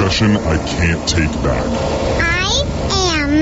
confession I can't take back. I am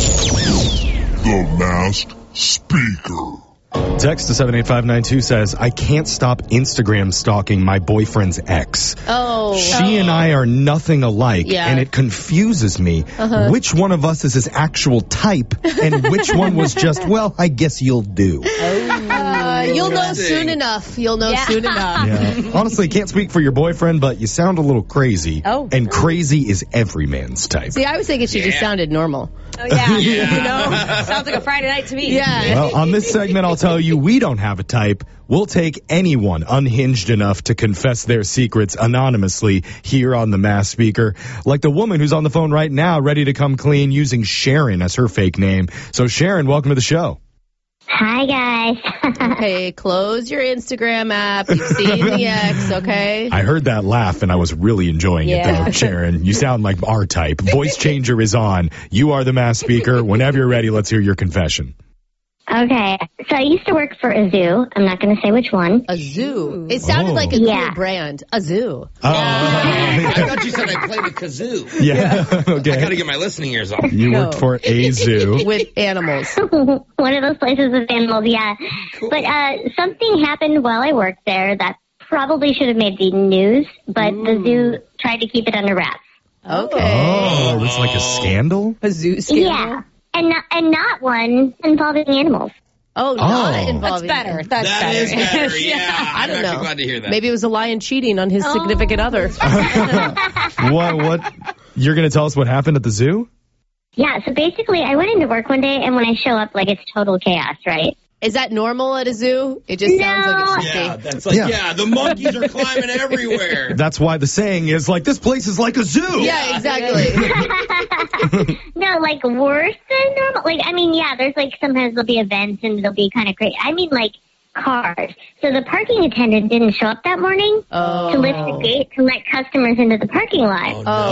The Masked Speaker. Text to 78592 says, I can't stop Instagram stalking my boyfriend's ex. Oh. She and I are nothing alike, Yeah. and it confuses me. Which one of us is his actual type, and which one was just, well, I guess you'll do. You'll know soon enough. You'll know soon enough. Yeah. Honestly, can't speak for your boyfriend, but you sound a little crazy. Oh. And crazy is every man's type. See, I was thinking she just sounded normal. Oh, yeah. You know, sounds like a Friday night to me. Yeah. Well, on this segment, I'll tell you we don't have a type. We'll take anyone unhinged enough to confess their secrets anonymously here on the Masked Speaker. Like the woman who's on the phone right now, ready to come clean using Sharon as her fake name. So Sharon, welcome to the show. Hi, guys. Okay, close your Instagram app. You've seen the ex, okay? I heard that laugh and I was really enjoying it though, Sharon. You sound like our type. Voice changer is on. You are the Masked Speaker. Whenever you're ready, let's hear your confession. Okay, so I used to work for a zoo. I'm not going to say which one. A zoo. It sounded like a Yeah. cool brand. A zoo. I thought you said I played the kazoo. Yeah. I got to Okay. get my listening ears on. You worked for a zoo. With animals. One of those places with animals, yeah. But something happened while I worked there that probably should have made the news, but the zoo tried to keep it under wraps. Okay. Oh, it's like a scandal? A zoo scandal? Yeah, and not one involving animals. Oh, not involving. That's better. That better. is better, yeah. I I'm don't actually know. glad to hear that. Maybe it was a lion cheating on his significant other. What? You're going to tell us what happened at the zoo? Yeah, so basically I went into work one day, and when I show up, like, it's total chaos, right? Is that normal at a zoo? It just sounds like it should Yeah, be. that's like, Yeah. the monkeys are climbing everywhere. That's why the saying is like, this place is like a zoo. Yeah, exactly. No, like, worse than normal. Like, I mean, yeah, there's, like, sometimes there'll be events, and it'll be kind of crazy. I mean, like, cars. So the parking attendant didn't show up that morning to lift the gate to let customers into the parking lot.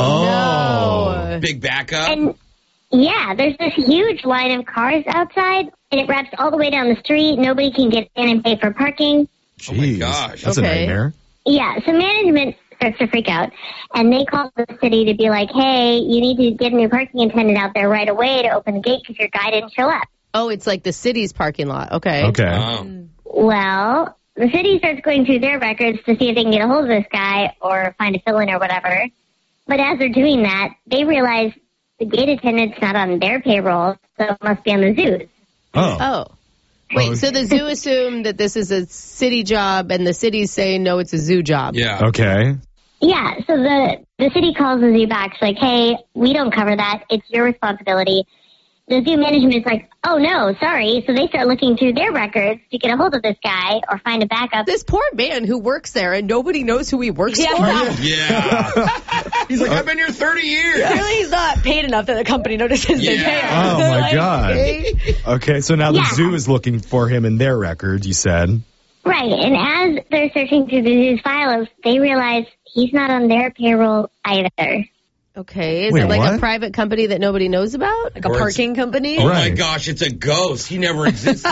Oh, no. Big backup. And yeah, there's this huge line of cars outside, and it wraps all the way down the street. Nobody can get in and pay for parking. Oh my Jeez, gosh. That's a Okay. nightmare. Yeah, so management starts to freak out, and they call the city to be like, hey, you need to get a new parking attendant out there right away to open the gate because your guy didn't show up. Oh, it's like the city's parking lot. Okay. Okay. Well, the city starts going through their records to see if they can get a hold of this guy or find a fill-in or whatever. But as they're doing that, they realize the gate attendant's not on their payroll, so it must be on the zoo's. Oh. Wait, so the zoo assumed that this is a city job, and the city's saying, no, it's a zoo job. Yeah. Okay. Yeah, so the city calls the zoo back. It's like, hey, we don't cover that. It's your responsibility. The zoo management is like, oh, no, sorry. So they start looking through their records to get a hold of this guy or find a backup. This poor man who works there, and nobody knows who he works for. Yeah. He's like, I've been here 30 years. Clearly he's not paid enough that the company notices they pay him. Oh, my Like, God. Okay, so now the Yeah. zoo is looking for him in their record, you said. Right, and as they're searching through the zoo's files, they realize he's not on their payroll either. Okay, is Wait, it like what? a private company that nobody knows about? Like a parking company? Oh Right. my gosh, it's a ghost. He never existed.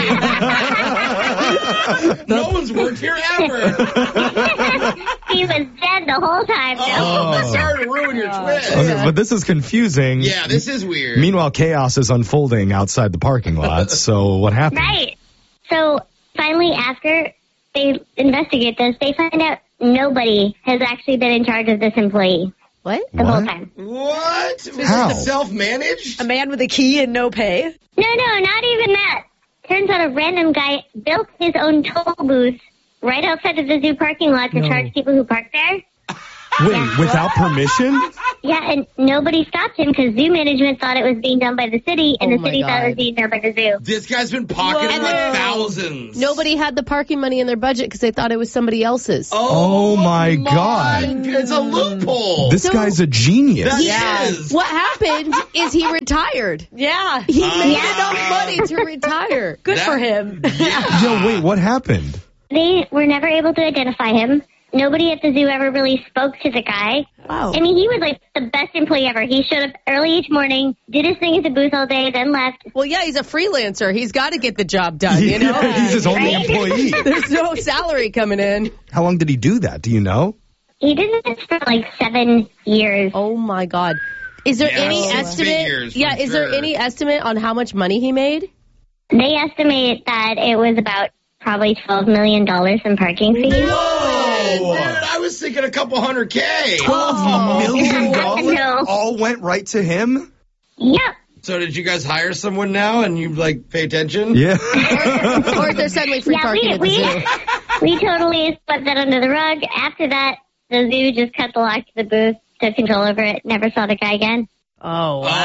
No one's worked here ever. He was dead the whole time. Oh, sorry to ruin your twist. Okay, but this is confusing. Yeah, this is weird. Meanwhile, chaos is unfolding outside the parking lot. So what happened? Right. So finally, after they investigate this, they find out nobody has actually been in charge of this employee What? the whole What? time. What? How? Self-managed? A man with a key and no pay? No, not even that. Turns out a random guy built his own toll booth right outside of the zoo parking lot to charge people who park there. Wait, without permission? Yeah, and nobody stopped him because zoo management thought it was being done by the city, and Oh the my city thought it God. was being done by the zoo. This guy's been pocketing Whoa. like thousands. Nobody had the parking money in their budget because they thought it was somebody else's. Oh, my God. It's a loophole. This guy's a genius. That is. What happened is he retired. Yeah. He made enough money to retire. Good That- for him. Yo, wait, what happened? They were never able to identify him. Nobody at the zoo ever really spoke to the guy. Wow. I mean, he was like the best employee ever. He showed up early each morning, did his thing at the booth all day, then left. Well, yeah, he's a freelancer. He's got to get the job done, you know? He's his only Right? employee. There's no salary coming in. How long did he do that? Do you know? He did this for like 7 years. Oh my God. Is there any six figures, estimate? Yeah, for is there sure. any estimate on how much money he made? They estimate that it was about probably $12 million in parking fees. Whoa! Dude, I was thinking a couple $100K. $12 million No. all went right to him? Yep. So did you guys hire someone now and you like pay attention? Yeah. Or is there suddenly free Yeah, parking at the zoo? we totally swept that under the rug. After that, the zoo just cut the lock to the booth, took control over it, never saw the guy again. Oh, wow.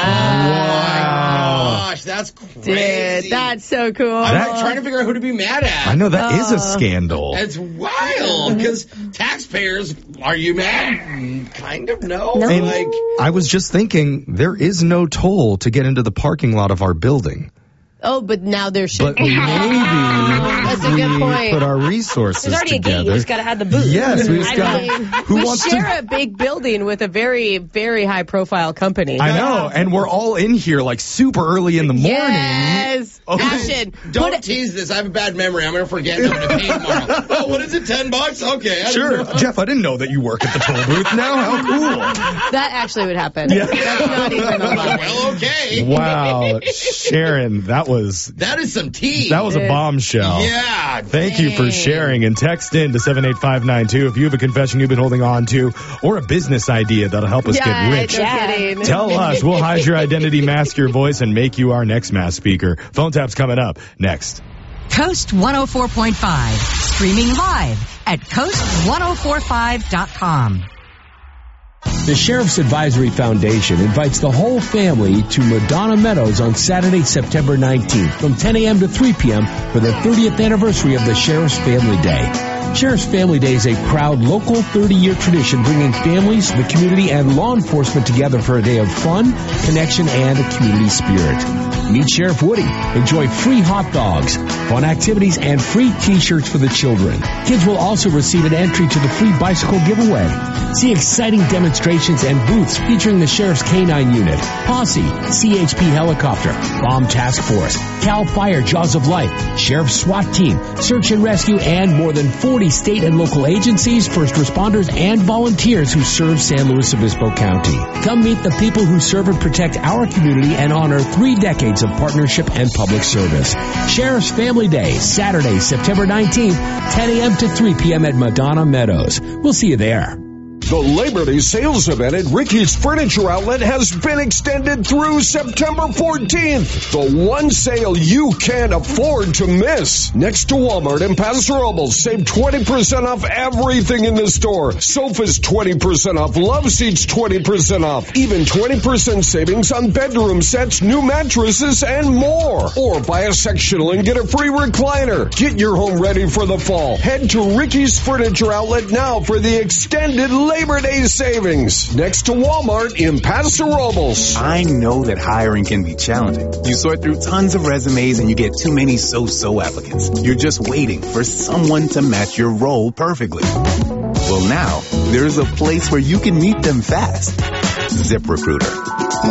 Gosh, that's crazy. Dude, that's so cool. I'm trying to figure out who to be mad at. I know that is a scandal. It's wild because taxpayers, are you mad? Kind of, no. And Like, I was just thinking, there is no toll to get into the parking lot of our building. Oh, but now there should But be. maybe That's a good we point. put our resources There's already a gate. together. You just got to have the booth. Yes, we just I got. mean, Who we wants share to? a big building with a very, very high-profile company. I know, and we're all in here like super early in the morning. Yes. Okay. Action. don't tease this. I have a bad memory. I'm going to forget. I'm going to pay tomorrow. Oh, what is it? $10? Okay. I Sure, didn't know. Jeff. I didn't know that you work at the toll booth now. How cool! That actually would happen. Yeah. That's not even a lie. Well, okay. Wow, Sharon, that was That is some tea. a bombshell. Yeah. Thank you for sharing, and text in to 78592 if you have a confession you've been holding on to or a business idea that'll help us get rich. No kidding. Tell us. We'll hide your identity, mask your voice, and make you our next mass speaker. Phone tap's coming up next. Coast 104.5, streaming live at coast1045.com. The Sheriff's Advisory Foundation invites the whole family to Madonna Meadows on Saturday, September 19th from 10 a.m. to 3 p.m. for the 30th anniversary of the Sheriff's Family Day. Sheriff's Family Day is a proud local 30-year tradition bringing families, the community, and law enforcement together for a day of fun, connection, and a community spirit. Meet Sheriff Woody. Enjoy free hot dogs, fun activities, and free T-shirts for the children. Kids will also receive an entry to the free bicycle giveaway. See exciting demonstrations and booths featuring the Sheriff's K-9 Unit, Posse, CHP Helicopter, Bomb Task Force, CAL FIRE Jaws of Life, Sheriff's SWAT Team, Search and Rescue, and more than 40 state and local agencies, first responders, and volunteers who serve San Luis Obispo County. Come meet the people who serve and protect our community and honor 3 decades of partnership and public service. Sheriff's Family Day, Saturday, September 19th, 10 a.m. to 3 p.m. at Madonna Meadows. We'll see you there. The Labor Day sales event at Ricky's Furniture Outlet has been extended through September 14th. The one sale you can't afford to miss. Next to Walmart and Paso Robles, save 20% off everything in the store. Sofas 20% off, love seats 20% off, even 20% savings on bedroom sets, new mattresses, and more. Or buy a sectional and get a free recliner. Get your home ready for the fall. Head to Ricky's Furniture Outlet now for the extended Labor Day savings. Next to Walmart in Paso Robles. I know that hiring can be challenging. You sort through tons of resumes and you get too many so-so applicants. You're just waiting for someone to match your role perfectly. Well, now there's a place where you can meet them fast. ZipRecruiter.